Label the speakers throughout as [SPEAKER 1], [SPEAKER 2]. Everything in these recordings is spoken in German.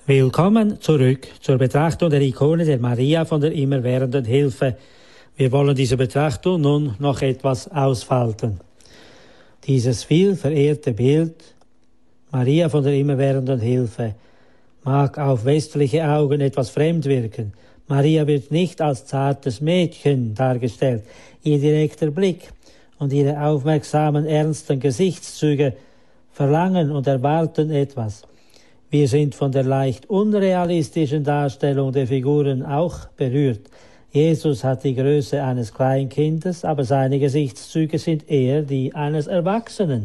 [SPEAKER 1] Willkommen zurück zur Betrachtung der Ikone der Maria von der immerwährenden Hilfe. Wir wollen diese Betrachtung nun noch etwas ausfalten. Dieses viel verehrte Bild, Maria von der immerwährenden Hilfe, mag auf westliche Augen etwas fremd wirken. Maria wird nicht als zartes Mädchen dargestellt. Ihr direkter Blick und ihre aufmerksamen, ernsten Gesichtszüge verlangen und erwarten etwas. Wir sind von der leicht unrealistischen Darstellung der Figuren auch berührt. Jesus hat die Größe eines Kleinkindes, aber seine Gesichtszüge sind eher die eines Erwachsenen.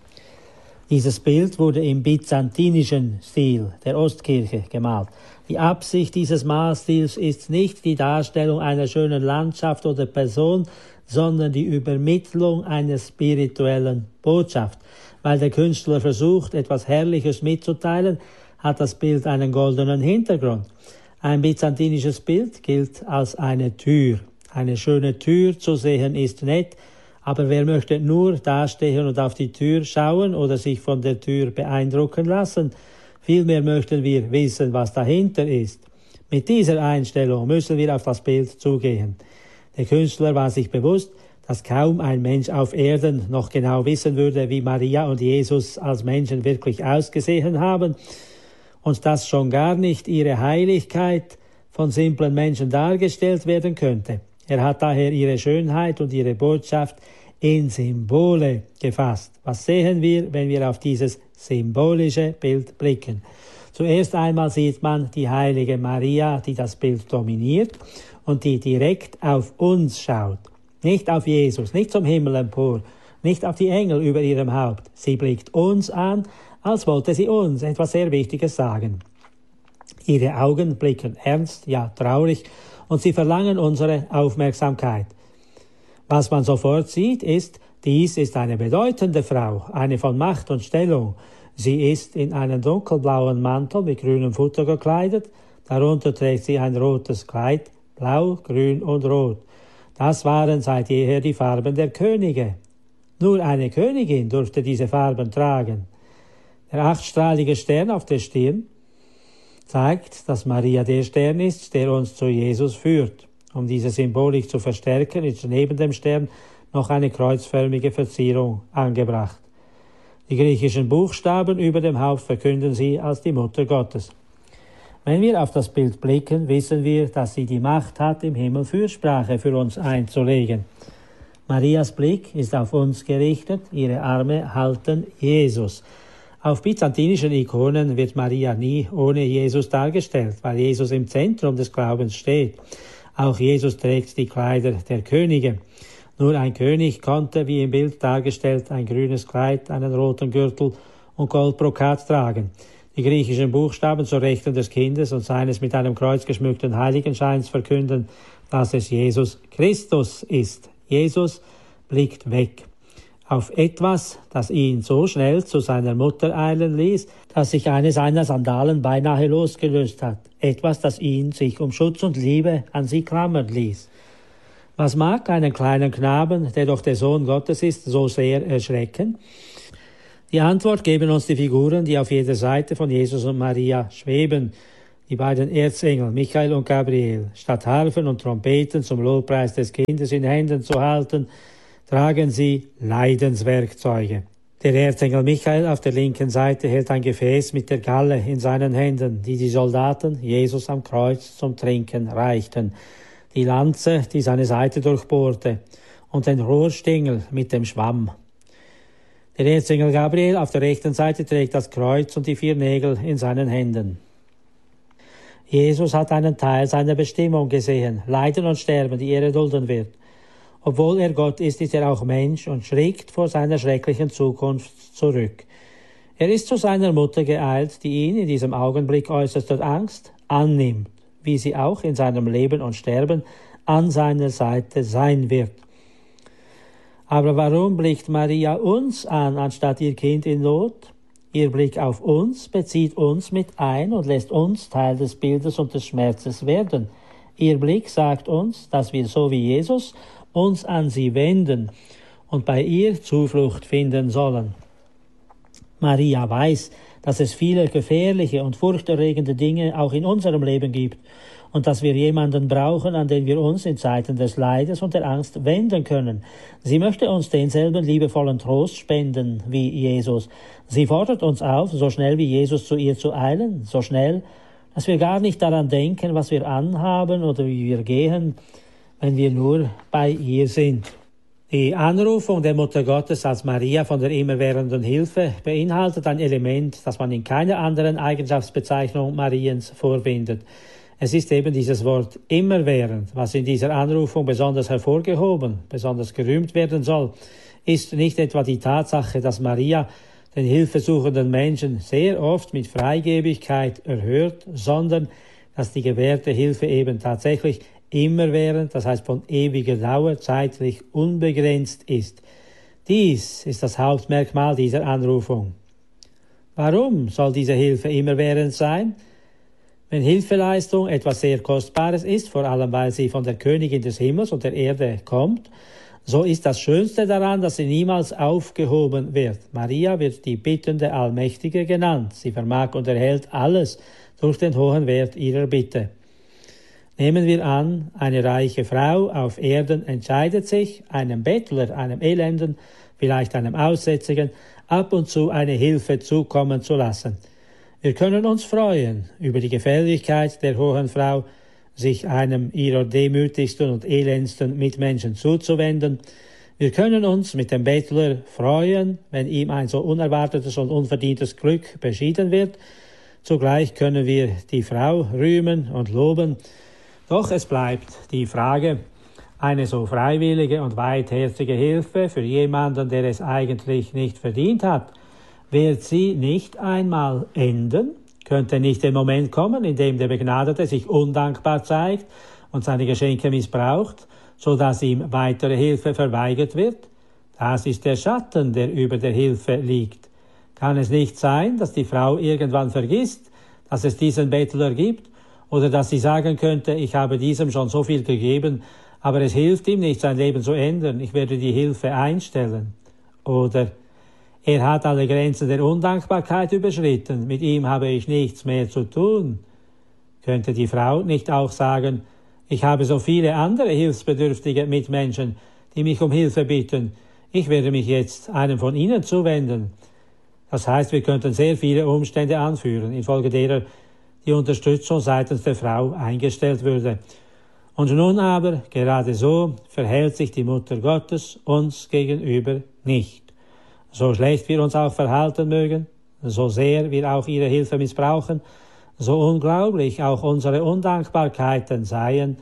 [SPEAKER 1] Dieses Bild wurde im byzantinischen Stil der Ostkirche gemalt. Die Absicht dieses Malstils ist nicht die Darstellung einer schönen Landschaft oder Person, sondern die Übermittlung einer spirituellen Botschaft. Weil der Künstler versucht, etwas Herrliches mitzuteilen, hat das Bild einen goldenen Hintergrund. Ein byzantinisches Bild gilt als eine Tür. Eine schöne Tür zu sehen ist nett, aber wer möchte nur dastehen und auf die Tür schauen oder sich von der Tür beeindrucken lassen? Vielmehr möchten wir wissen, was dahinter ist. Mit dieser Einstellung müssen wir auf das Bild zugehen. Der Künstler war sich bewusst, dass kaum ein Mensch auf Erden noch genau wissen würde, wie Maria und Jesus als Menschen wirklich ausgesehen haben und dass schon gar nicht ihre Heiligkeit von simplen Menschen dargestellt werden könnte. Er hat daher ihre Schönheit und ihre Botschaft in Symbole gefasst. Was sehen wir, wenn wir auf dieses symbolische Bild blicken? Zuerst einmal sieht man die heilige Maria, die das Bild dominiert und die direkt auf uns schaut. Nicht auf Jesus, nicht zum Himmel empor, nicht auf die Engel über ihrem Haupt. Sie blickt uns an, als wollte sie uns etwas sehr Wichtiges sagen. Ihre Augen blicken ernst, ja traurig, und sie verlangen unsere Aufmerksamkeit. Was man sofort sieht, ist, dies ist eine bedeutende Frau, eine von Macht und Stellung. Sie ist in einen dunkelblauen Mantel mit grünem Futter gekleidet, darunter trägt sie ein rotes Kleid, blau, grün und rot. Das waren seit jeher die Farben der Könige. Nur eine Königin durfte diese Farben tragen. Der achtstrahlige Stern auf der Stirn zeigt, dass Maria der Stern ist, der uns zu Jesus führt. Um diese Symbolik zu verstärken, ist neben dem Stern noch eine kreuzförmige Verzierung angebracht. Die griechischen Buchstaben über dem Haupt verkünden sie als die Mutter Gottes. Wenn wir auf das Bild blicken, wissen wir, dass sie die Macht hat, im Himmel Fürsprache für uns einzulegen. Marias Blick ist auf uns gerichtet, ihre Arme halten Jesus. Auf byzantinischen Ikonen wird Maria nie ohne Jesus dargestellt, weil Jesus im Zentrum des Glaubens steht. Auch Jesus trägt die Kleider der Könige. Nur ein König konnte, wie im Bild dargestellt, ein grünes Kleid, einen roten Gürtel und Goldbrokat tragen. Die griechischen Buchstaben zur Rechten des Kindes und seines mit einem Kreuz geschmückten Heiligenscheins verkünden, dass es Jesus Christus ist. Jesus blickt weg auf etwas, das ihn so schnell zu seiner Mutter eilen ließ, dass sich eine seiner Sandalen beinahe losgelöst hat. Etwas, das ihn sich um Schutz und Liebe an sie klammern ließ. Was mag einen kleinen Knaben, der doch der Sohn Gottes ist, so sehr erschrecken? Die Antwort geben uns die Figuren, die auf jeder Seite von Jesus und Maria schweben. Die beiden Erzengel, Michael und Gabriel. Statt Harfen und Trompeten zum Lobpreis des Kindes in Händen zu halten, tragen sie Leidenswerkzeuge. Der Erzengel Michael auf der linken Seite hält ein Gefäß mit der Galle in seinen Händen, die die Soldaten Jesus am Kreuz zum Trinken reichten. Die Lanze, die seine Seite durchbohrte, und den Rohrstengel mit dem Schwamm. Der Erzengel Gabriel auf der rechten Seite trägt das Kreuz und die 4 Nägel in seinen Händen. Jesus hat einen Teil seiner Bestimmung gesehen, Leiden und Sterben, die er erdulden wird. Obwohl er Gott ist er auch Mensch und schrickt vor seiner schrecklichen Zukunft zurück. Er ist zu seiner Mutter geeilt, die ihn in diesem Augenblick äußerster Angst annimmt, wie sie auch in seinem Leben und Sterben an seiner Seite sein wird. Aber warum blickt Maria uns an, anstatt ihr Kind in Not? Ihr Blick auf uns bezieht uns mit ein und lässt uns Teil des Bildes und des Schmerzes werden. Ihr Blick sagt uns, dass wir so wie Jesus uns an sie wenden und bei ihr Zuflucht finden sollen. Maria weiß, dass es viele gefährliche und furchterregende Dinge auch in unserem Leben gibt und dass wir jemanden brauchen, an den wir uns in Zeiten des Leides und der Angst wenden können. Sie möchte uns denselben liebevollen Trost spenden wie Jesus. Sie fordert uns auf, so schnell wie Jesus zu ihr zu eilen, so schnell, dass wir gar nicht daran denken, was wir anhaben oder wie wir gehen, wenn wir nur bei ihr sind. Die Anrufung der Mutter Gottes als Maria von der immerwährenden Hilfe beinhaltet ein Element, das man in keiner anderen Eigenschaftsbezeichnung Mariens vorfindet. Es ist eben dieses Wort immerwährend, was in dieser Anrufung besonders hervorgehoben, besonders gerühmt werden soll, ist nicht etwa die Tatsache, dass Maria den hilfesuchenden Menschen sehr oft mit Freigebigkeit erhört, sondern dass die gewährte Hilfe eben tatsächlich immerwährend, das heißt von ewiger Dauer, zeitlich unbegrenzt ist. Dies ist das Hauptmerkmal dieser Anrufung. Warum soll diese Hilfe immerwährend sein? Wenn Hilfeleistung etwas sehr Kostbares ist, vor allem weil sie von der Königin des Himmels und der Erde kommt, so ist das Schönste daran, dass sie niemals aufgehoben wird. Maria wird die bittende Allmächtige genannt. Sie vermag und erhält alles durch den hohen Wert ihrer Bitte. Nehmen wir an, eine reiche Frau auf Erden entscheidet sich, einem Bettler, einem Elenden, vielleicht einem Aussätzigen, ab und zu eine Hilfe zukommen zu lassen. Wir können uns freuen über die Gefälligkeit der hohen Frau, sich einem ihrer demütigsten und elendsten Mitmenschen zuzuwenden. Wir können uns mit dem Bettler freuen, wenn ihm ein so unerwartetes und unverdientes Glück beschieden wird. Zugleich können wir die Frau rühmen und loben. Doch es bleibt die Frage, eine so freiwillige und weitherzige Hilfe für jemanden, der es eigentlich nicht verdient hat, wird sie nicht einmal enden? Könnte nicht der Moment kommen, in dem der Begnadete sich undankbar zeigt und seine Geschenke missbraucht, so dass ihm weitere Hilfe verweigert wird? Das ist der Schatten, der über der Hilfe liegt. Kann es nicht sein, dass die Frau irgendwann vergisst, dass es diesen Bettler gibt, oder dass sie sagen könnte, ich habe diesem schon so viel gegeben, aber es hilft ihm nicht, sein Leben zu ändern, ich werde die Hilfe einstellen? Oder er hat alle Grenzen der Undankbarkeit überschritten, mit ihm habe ich nichts mehr zu tun. Könnte die Frau nicht auch sagen, ich habe so viele andere hilfsbedürftige Mitmenschen, die mich um Hilfe bitten, ich werde mich jetzt einem von ihnen zuwenden? Das heißt, wir könnten sehr viele Umstände anführen, infolge derer die Unterstützung seitens der Frau eingestellt würde. Und nun aber, gerade so, verhält sich die Mutter Gottes uns gegenüber nicht. So schlecht wir uns auch verhalten mögen, so sehr wir auch ihre Hilfe missbrauchen, so unglaublich auch unsere Undankbarkeiten seien,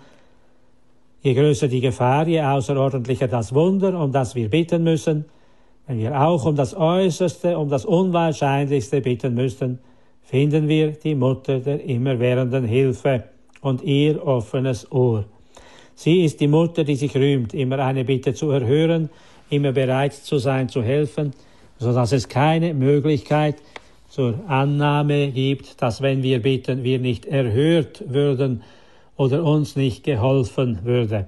[SPEAKER 1] je größer die Gefahr, je außerordentlicher das Wunder, um das wir bitten müssen, wenn wir auch um das Äußerste, um das Unwahrscheinlichste bitten müssten, finden wir die Mutter der immerwährenden Hilfe und ihr offenes Ohr. Sie ist die Mutter, die sich rühmt, immer eine Bitte zu erhören, immer bereit zu sein, zu helfen, so dass es keine Möglichkeit zur Annahme gibt, dass wenn wir bitten, wir nicht erhört würden oder uns nicht geholfen würde.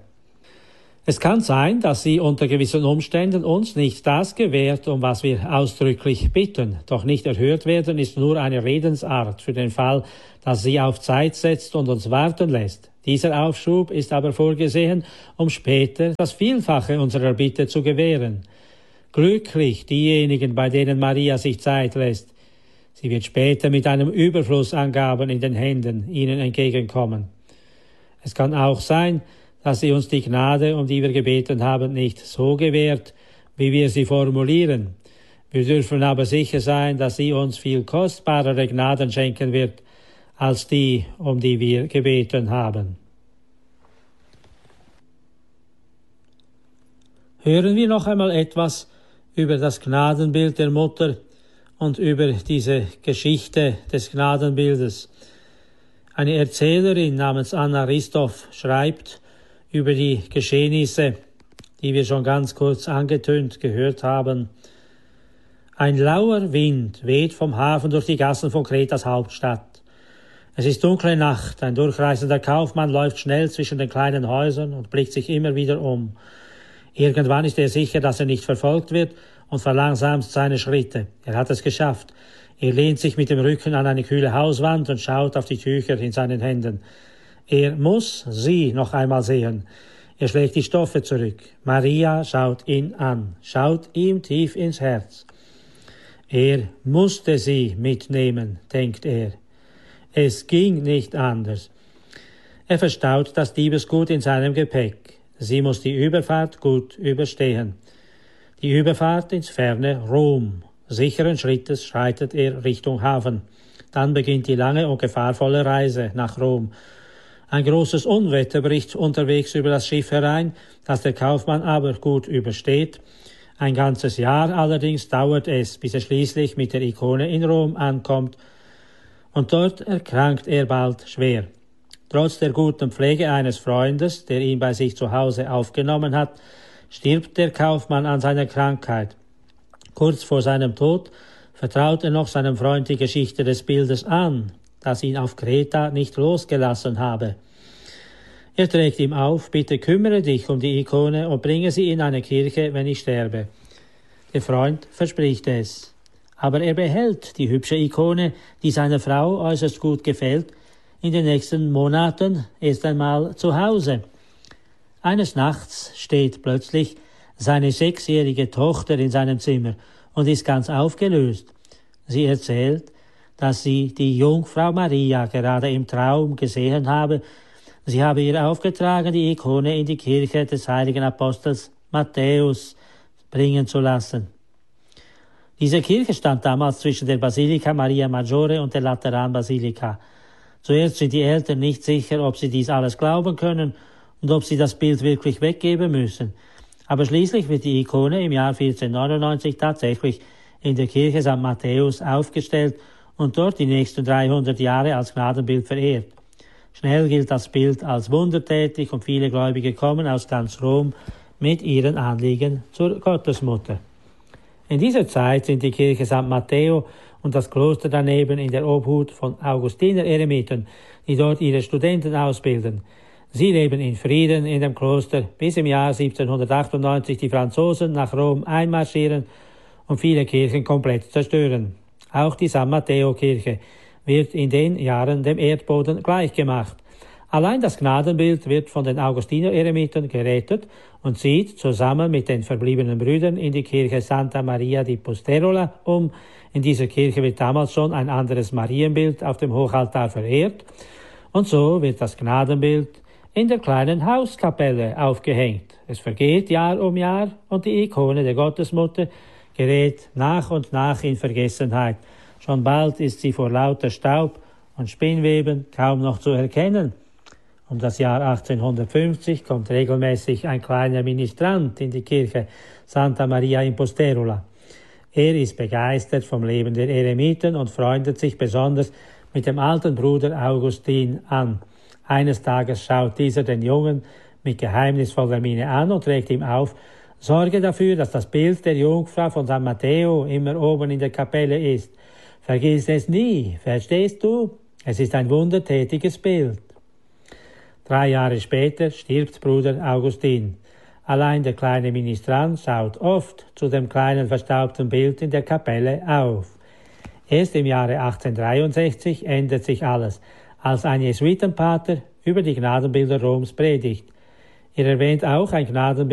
[SPEAKER 1] Es kann sein, dass sie unter gewissen Umständen uns nicht das gewährt, um was wir ausdrücklich bitten. Doch nicht erhört werden ist nur eine Redensart für den Fall, dass sie auf Zeit setzt und uns warten lässt. Dieser Aufschub ist aber vorgesehen, um später das Vielfache unserer Bitte zu gewähren. Glücklich diejenigen, bei denen Maria sich Zeit lässt. Sie wird später mit einem Überfluss an Gaben in den Händen ihnen entgegenkommen. Es kann auch sein, dass sie uns die Gnade, um die wir gebeten haben, nicht so gewährt, wie wir sie formulieren. Wir dürfen aber sicher sein, dass sie uns viel kostbarere Gnaden schenken wird, als die, um die wir gebeten haben. Hören wir noch einmal etwas über das Gnadenbild der Mutter und über diese Geschichte des Gnadenbildes. Eine Erzählerin namens Anna Ristoff schreibt über die Geschehnisse, die wir schon ganz kurz angetönt gehört haben. Ein lauer Wind weht vom Hafen durch die Gassen von Kretas Hauptstadt. Es ist dunkle Nacht, ein durchreisender Kaufmann läuft schnell zwischen den kleinen Häusern und blickt sich immer wieder um. Irgendwann ist er sicher, dass er nicht verfolgt wird und verlangsamt seine Schritte. Er hat es geschafft. Er lehnt sich mit dem Rücken an eine kühle Hauswand und schaut auf die Tücher in seinen Händen. Er muss sie noch einmal sehen. Er schlägt die Stoffe zurück. Maria schaut ihn an, schaut ihm tief ins Herz. Er musste sie mitnehmen, denkt er. Es ging nicht anders. Er verstaut das Diebesgut in seinem Gepäck. Sie muss die Überfahrt gut überstehen. Die Überfahrt ins ferne Rom. Sicheren Schrittes schreitet er Richtung Hafen. Dann beginnt die lange und gefahrvolle Reise nach Rom. Ein großes Unwetter bricht unterwegs über das Schiff herein, das der Kaufmann aber gut übersteht. Ein ganzes Jahr allerdings dauert es, bis er schließlich mit der Ikone in Rom ankommt. Und dort erkrankt er bald schwer. Trotz der guten Pflege eines Freundes, der ihn bei sich zu Hause aufgenommen hat, stirbt der Kaufmann an seiner Krankheit. Kurz vor seinem Tod vertraut er noch seinem Freund die Geschichte des Bildes an, das ihn auf Kreta nicht losgelassen habe. Er trägt ihm auf, bitte kümmere dich um die Ikone und bringe sie in eine Kirche, wenn ich sterbe. Der Freund verspricht es. Aber er behält die hübsche Ikone, die seiner Frau äußerst gut gefällt, in den nächsten Monaten erst einmal zu Hause. Eines Nachts steht plötzlich seine 6-jährige Tochter in seinem Zimmer und ist ganz aufgelöst. Sie erzählt, dass sie die Jungfrau Maria gerade im Traum gesehen habe. Sie habe ihr aufgetragen, die Ikone in die Kirche des heiligen Apostels Matthäus bringen zu lassen. Diese Kirche stand damals zwischen der Basilika Maria Maggiore und der Lateranbasilika. Zuerst sind die Eltern nicht sicher, ob sie dies alles glauben können und ob sie das Bild wirklich weggeben müssen. Aber schließlich wird die Ikone im Jahr 1499 tatsächlich in der Kirche St. Matthäus aufgestellt und dort die nächsten 300 Jahre als Gnadenbild verehrt. Schnell gilt das Bild als wundertätig und viele Gläubige kommen aus ganz Rom mit ihren Anliegen zur Gottesmutter. In dieser Zeit sind die Kirche St. Matteo und das Kloster daneben in der Obhut von Augustiner-Eremiten, die dort ihre Studenten ausbilden. Sie leben in Frieden in dem Kloster, bis im Jahr 1798 die Franzosen nach Rom einmarschieren und viele Kirchen komplett zerstören. Auch die San Matteo-Kirche wird in den Jahren dem Erdboden gleichgemacht. Allein das Gnadenbild wird von den Augustiner-Eremiten gerettet und zieht zusammen mit den verbliebenen Brüdern in die Kirche Santa Maria di Posterola um. In dieser Kirche wird damals schon ein anderes Marienbild auf dem Hochaltar verehrt. Und so wird das Gnadenbild in der kleinen Hauskapelle aufgehängt. Es vergeht Jahr um Jahr und die Ikone der Gottesmutter gerät nach und nach in Vergessenheit. Schon bald ist sie vor lauter Staub und Spinnweben kaum noch zu erkennen. Um das Jahr 1850 kommt regelmäßig ein kleiner Ministrant in die Kirche Santa Maria in Posterola. Er ist begeistert vom Leben der Eremiten und freundet sich besonders mit dem alten Bruder Augustin an. Eines Tages schaut dieser den Jungen mit geheimnisvoller Miene an und trägt ihm auf: Sorge dafür, dass das Bild der Jungfrau von San Matteo immer oben in der Kapelle ist. Vergiss es nie, verstehst du? Es ist ein wundertätiges Bild. 3 Jahre später stirbt Bruder Augustin. Allein der kleine Ministrant schaut oft zu dem kleinen verstaubten Bild in der Kapelle auf. Erst im Jahre 1863 ändert sich alles, als ein Jesuitenpater über die Gnadenbilder Roms predigt. Er erwähnt auch ein Gnadenbild